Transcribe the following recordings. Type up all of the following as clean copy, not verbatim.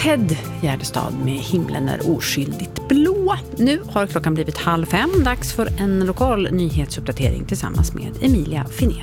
Ted Gärdestad med Himlen är oskyldigt blå. Nu har klockan blivit 4:30. Dags för en lokal nyhetsuppdatering tillsammans med Emilia Finé.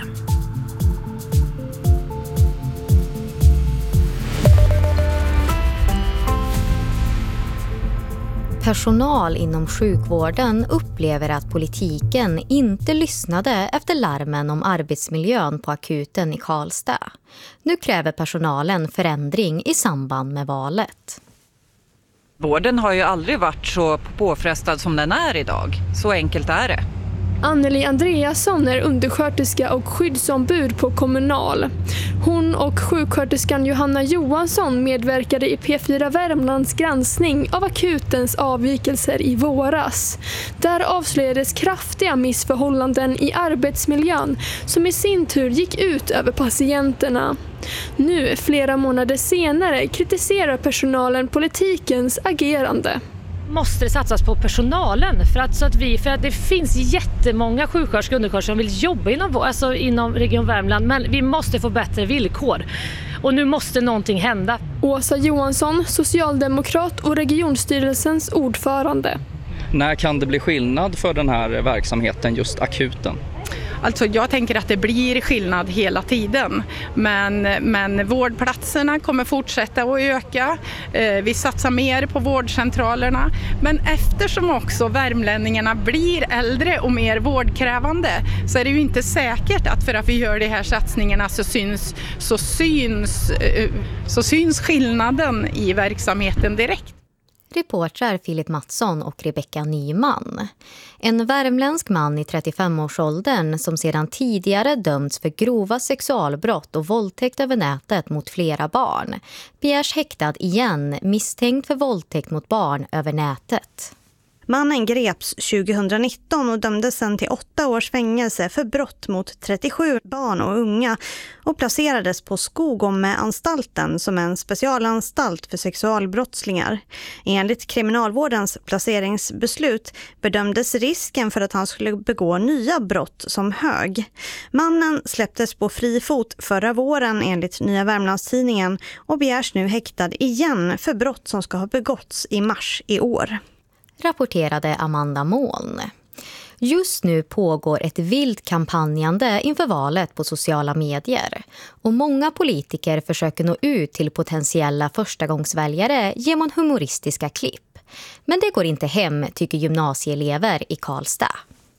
Personal inom sjukvården upplever att politiken inte lyssnade efter larmen om arbetsmiljön på akuten i Karlstad. Nu kräver personalen förändring i samband med valet. Vården har ju aldrig varit så påfrestad som den är idag. Så enkelt är det. Anneli Andreasson är undersköterska och skyddsombud på Kommunal. Hon och sjuksköterskan Johanna Johansson medverkade i P4 Värmlands granskning av akutens avvikelser i våras. Där avslöjades kraftiga missförhållanden i arbetsmiljön som i sin tur gick ut över patienterna. Nu, flera månader senare, kritiserar personalen politikens agerande. Måste det satsas på personalen för att det finns jättemånga sjuksköterskor och undersköterskor som vill jobba inom Region Värmland, men vi måste få bättre villkor. Och nu måste någonting hända. Åsa Johansson, socialdemokrat och regionstyrelsens ordförande. När kan det bli skillnad för den här verksamheten, just akuten? Alltså jag tänker att det blir skillnad hela tiden, men vårdplatserna kommer fortsätta att öka. Vi satsar mer på vårdcentralerna, men eftersom också värmlänningarna blir äldre och mer vårdkrävande så är det ju inte säkert att för att vi gör de här satsningarna så syns skillnaden i verksamheten direkt. Reportrar Filip Mattsson och Rebecka Nyman. En värmländsk man i 35-årsåldern som sedan tidigare dömts för grova sexualbrott och våldtäkt över nätet mot flera barn begärs häktad igen misstänkt för våldtäkt mot barn över nätet. Mannen greps 2019 och dömdes sen till 8 års fängelse för brott mot 37 barn och unga och placerades på Skogome-anstalten som en specialanstalt för sexualbrottslingar. Enligt kriminalvårdens placeringsbeslut bedömdes risken för att han skulle begå nya brott som hög. Mannen släpptes på fri fot förra våren enligt Nya Värmlandstidningen och begärs nu häktad igen för brott som ska ha begåtts i mars i år. Rapporterade Amanda Moln. Just nu pågår ett vilt kampanjande inför valet på sociala medier. Och många politiker försöker nå ut till potentiella förstagångsväljare genom humoristiska klipp. Men det går inte hem, tycker gymnasieelever i Karlstad.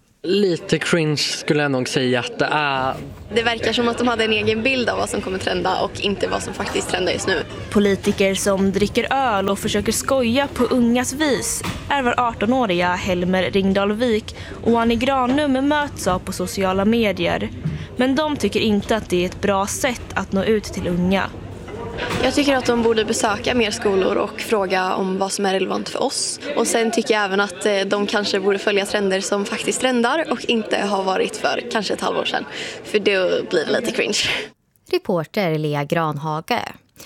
Lite cringe skulle jag nog säga att det är. Det verkar som att de hade en egen bild av vad som kommer trenda och inte vad som faktiskt trendar just nu. Politiker som dricker öl och försöker skoja på ungas vis är var 18-åriga Helmer Ringdalvik och Annie Granum möts av på sociala medier. Men de tycker inte att det är ett bra sätt att nå ut till unga. Jag tycker att de borde besöka mer skolor och fråga om vad som är relevant för oss. Och sen tycker jag även att de kanske borde följa trender som faktiskt trendar och inte har varit för kanske ett halvår sedan. För då blir det lite cringe. Reporter Lea Granhage.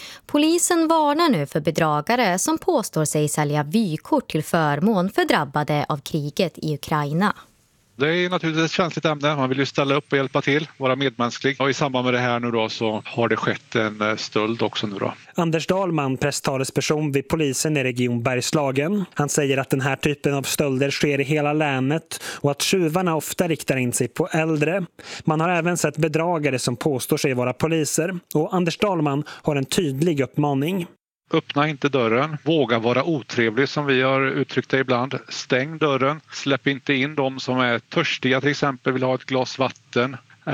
Polisen varnar nu för bedragare som påstår sig sälja vykort till förmån för drabbade av kriget i Ukraina. Det är naturligtvis ett känsligt ämne. Man vill ju ställa upp och hjälpa till, vara medmänsklig. Och i samband med det här nu då så har det skett en stöld också nu då. Anders Dahlman, presstalesperson vid polisen i Region Bergslagen. Han säger att den här typen av stölder sker i hela länet och att tjuvarna ofta riktar in sig på äldre. Man har även sett bedragare som påstår sig vara poliser. Och Anders Dahlman har en tydlig uppmaning. Öppna inte dörren, våga vara otrevlig som vi har uttryckt det ibland. Stäng dörren, släpp inte in de som är törstiga till exempel, vill ha ett glas vatten.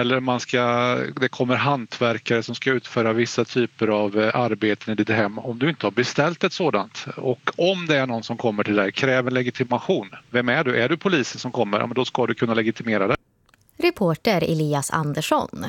Eller det kommer hantverkare som ska utföra vissa typer av arbeten i ditt hem om du inte har beställt ett sådant. Och om det är någon som kommer till dig, kräv en legitimation. Vem är du? Är du polisen som kommer? Ja, men då ska du kunna legitimera det. Reporter Elias Andersson.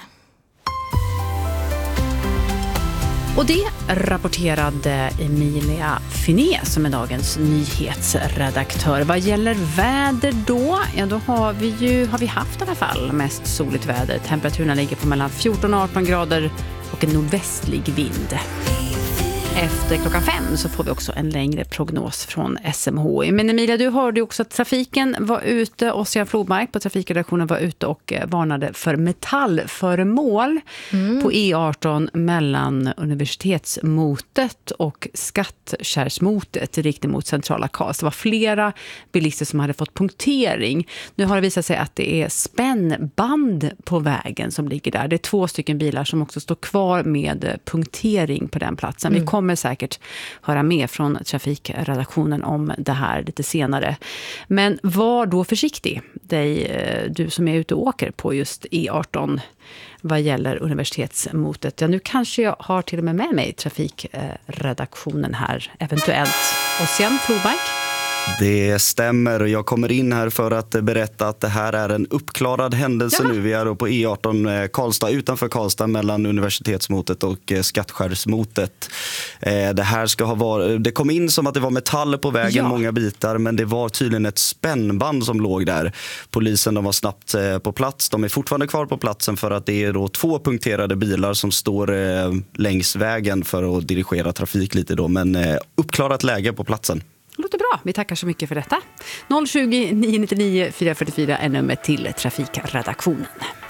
Och det rapporterade Emilia Finé som är dagens nyhetsredaktör. Vad gäller väder då? Ja, då har vi haft i alla fall mest soligt väder. Temperaturerna ligger på mellan 14 och 18 grader och en nordvästlig vind. Efter klockan 5 så får vi också en längre prognos från SMHI. Men Emilia, du hörde också att trafiken var ute. Ossian Flodmark på trafikredaktionen var ute och varnade för metallföremål på E18 mellan Universitetsmotet och Skattkärrsmotet riktigt mot centrala Karlstad. Det var flera bilister som hade fått punktering. Nu har det visat sig att det är spännband på vägen som ligger där. Det är 2 stycken bilar som också står kvar med punktering på den platsen. Vi kommer säkert höra mer från trafikredaktionen om det här lite senare. Men var då försiktig, du som är ute och åker på just E18 vad gäller Universitetsmotet. Ja, nu kanske jag har till och med mig trafikredaktionen här, eventuellt. Ossian Flodmark. Det stämmer. Jag kommer in här för att berätta att det här är en uppklarad händelse nu. Vi är då på E18 Karlstad, utanför Karlstad, mellan Universitetsmotet och Skattkärrsmotet. Det kom in som att det var metall på vägen, många bitar, men det var tydligen ett spännband som låg där. Polisen var snabbt på plats. De är fortfarande kvar på platsen för att det är då 2 punkterade bilar som står längs vägen för att dirigera trafik lite då, men uppklarat läge på platsen. Låter bra. Vi tackar så mycket för detta. 020 999 444 är nummer till trafikredaktionen.